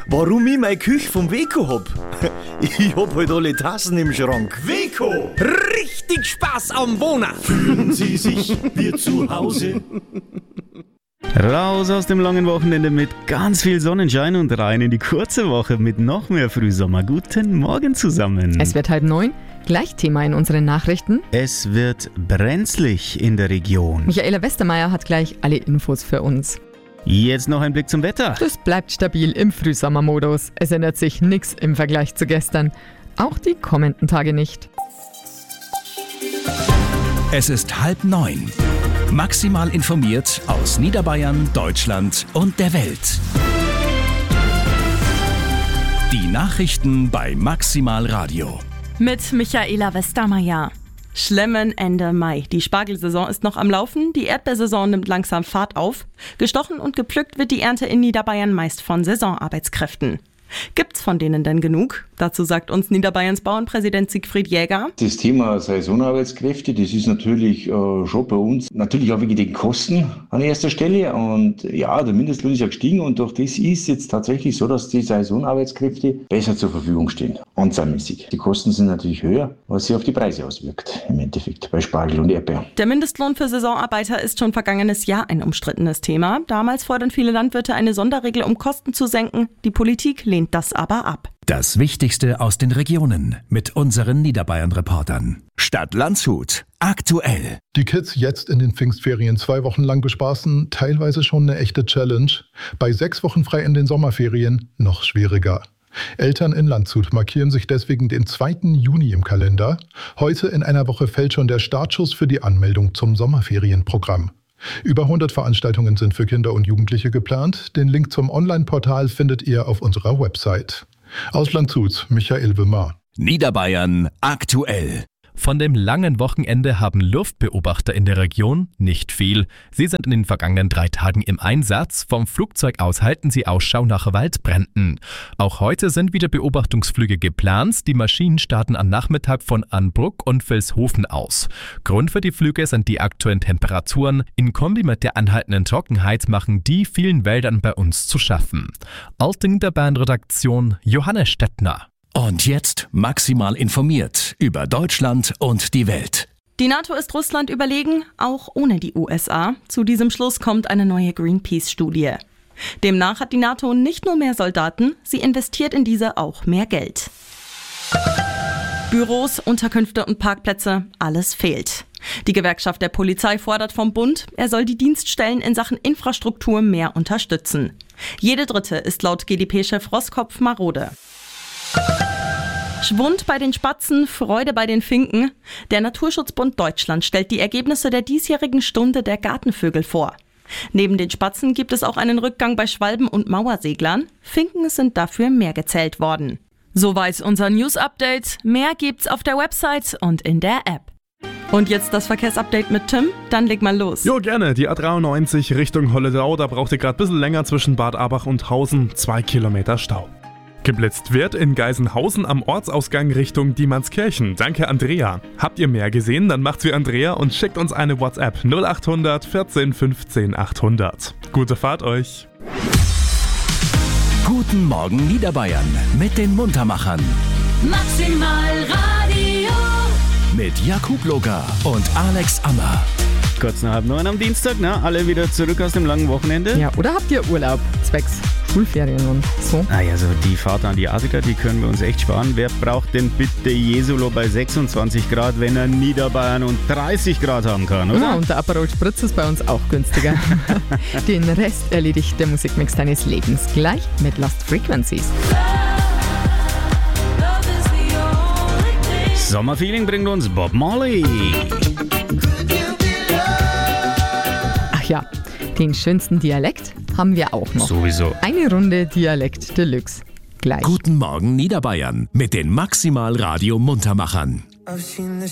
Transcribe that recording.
warum ich meine Küche vom Weco hab. Ich hab halt alle Tassen im Schrank. Weco! Richtig Spaß am Wohnen! Fühlen Sie sich wie zu Hause? Raus aus dem langen Wochenende mit ganz viel Sonnenschein und rein in die kurze Woche mit noch mehr Frühsommer. Guten Morgen zusammen. Es wird 8:30. Gleich Thema in unseren Nachrichten. Es wird brenzlig in der Region. Michaela Westermeier hat gleich alle Infos für uns. Jetzt noch ein Blick zum Wetter. Das bleibt stabil im Frühsommermodus. Es ändert sich nichts im Vergleich zu gestern. Auch die kommenden Tage nicht. Es ist 8:30. Maximal informiert aus Niederbayern, Deutschland und der Welt. Die Nachrichten bei Maximal Radio. Mit Michaela Westermeier. Schlemmen Ende Mai. Die Spargelsaison ist noch am Laufen, die Erdbeersaison nimmt langsam Fahrt auf. Gestochen und gepflückt wird die Ernte in Niederbayern meist von Saisonarbeitskräften. Gibt's von denen denn genug? Dazu sagt uns Niederbayerns Bauernpräsident Siegfried Jäger. Das Thema Saisonarbeitskräfte, das ist natürlich schon bei uns, natürlich auch wegen den Kosten an erster Stelle. Und ja, der Mindestlohn ist ja gestiegen und durch das ist jetzt tatsächlich so, dass die Saisonarbeitskräfte besser zur Verfügung stehen, anzahlmäßig. Die Kosten sind natürlich höher, was sich auf die Preise auswirkt, im Endeffekt bei Spargel und Erdbeer. Der Mindestlohn für Saisonarbeiter ist schon vergangenes Jahr ein umstrittenes Thema. Damals fordern viele Landwirte eine Sonderregel, um Kosten zu senken. Die Politik lehnt das aber ab. Das Wichtigste aus den Regionen mit unseren Niederbayern-Reportern. Stadt Landshut. Aktuell. Die Kids jetzt in den Pfingstferien 2 Wochen lang bespaßen, teilweise schon eine echte Challenge. Bei 6 Wochen frei in den Sommerferien noch schwieriger. Eltern in Landshut markieren sich deswegen den 2. Juni im Kalender. Heute in einer Woche fällt schon der Startschuss für die Anmeldung zum Sommerferienprogramm. Über 100 Veranstaltungen sind für Kinder und Jugendliche geplant. Den Link zum Online-Portal findet ihr auf unserer Website. Aus Landshut, Michael Wimmer. Niederbayern aktuell. Von dem langen Wochenende haben Luftbeobachter in der Region nicht viel. Sie sind in den vergangenen 3 Tagen im Einsatz. Vom Flugzeug aus halten sie Ausschau nach Waldbränden. Auch heute sind wieder Beobachtungsflüge geplant. Die Maschinen starten am Nachmittag von Anbruck und Vilshofen aus. Grund für die Flüge sind die aktuellen Temperaturen. In Kombi mit der anhaltenden Trockenheit machen die vielen Wäldern bei uns zu schaffen. Alting der Bayern-Redaktion, Johannes Stettner. Und jetzt maximal informiert über Deutschland und die Welt. Die NATO ist Russland überlegen, auch ohne die USA. Zu diesem Schluss kommt eine neue Greenpeace-Studie. Demnach hat die NATO nicht nur mehr Soldaten, sie investiert in diese auch mehr Geld. Büros, Unterkünfte und Parkplätze, alles fehlt. Die Gewerkschaft der Polizei fordert vom Bund, er soll die Dienststellen in Sachen Infrastruktur mehr unterstützen. Jede dritte ist laut GdP-Chef Roskopf marode. Schwund bei den Spatzen, Freude bei den Finken. Der Naturschutzbund Deutschland stellt die Ergebnisse der diesjährigen Stunde der Gartenvögel vor. Neben den Spatzen gibt es auch einen Rückgang bei Schwalben und Mauerseglern. Finken sind dafür mehr gezählt worden. Soweit unser News-Update. Mehr gibt's auf der Website und in der App. Und jetzt das Verkehrsupdate mit Tim, dann leg mal los. Jo, gerne. Die A93 Richtung Holledau, da braucht ihr gerade ein bisschen länger zwischen Bad Abach und Hausen, 2 Kilometer Stau. Geblitzt wird in Geisenhausen am Ortsausgang Richtung Diemannskirchen. Danke, Andrea. Habt ihr mehr gesehen? Dann macht's wie Andrea und schickt uns eine WhatsApp 0800 14 15 800. Gute Fahrt euch. Guten Morgen Niederbayern mit den Muntermachern. Maximal Radio. Mit Jakub Loga und Alex Ammer. Kurz nach 8:30 am Dienstag, alle wieder zurück aus dem langen Wochenende? Ja, oder habt ihr Urlaub? Zwecks Schulferien und so? Also die Fahrt an die Adria, die können wir uns echt sparen. Wer braucht denn bitte Jesolo bei 26 Grad, wenn er Niederbayern und 30 Grad haben kann, oder? Ja, und der Aperol Spritz ist bei uns auch günstiger. Den Rest erledigt der Musikmix deines Lebens gleich mit Lost Frequencies. Sommerfeeling bringt uns Bob Marley. Ach ja, den schönsten Dialekt haben wir auch noch. Sowieso. Eine Runde Dialekt Deluxe. Gleich. Guten Morgen Niederbayern mit den Maximal Radio Muntermachern. I've seen the